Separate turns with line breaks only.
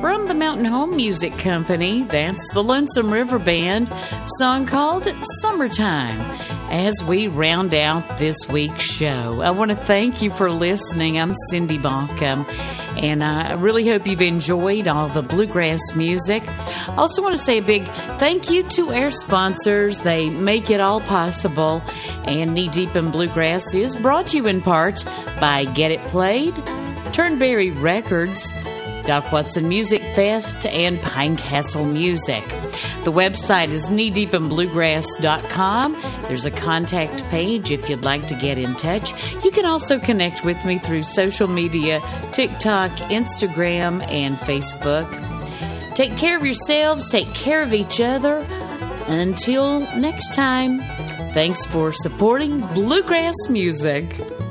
from the Mountain Home Music Company. That's the Lonesome River Band, song called Summertime. As we round out this week's show, I want to thank you for listening. I'm Cindy Bonkham, and I really hope you've enjoyed all the bluegrass music. I also want to say a big thank you to our sponsors. They make it all possible, and Knee Deep in Bluegrass is brought to you in part by Get It Played, Turnberry Records, Doc Watson Music Fest, and Pine Castle Music. The website is kneedeepinbluegrass.com. There's a contact page if you'd like to get in touch. You can also connect with me through social media, TikTok, Instagram, and Facebook. Take care of yourselves. Take care of each other. Until next time, thanks for supporting bluegrass music.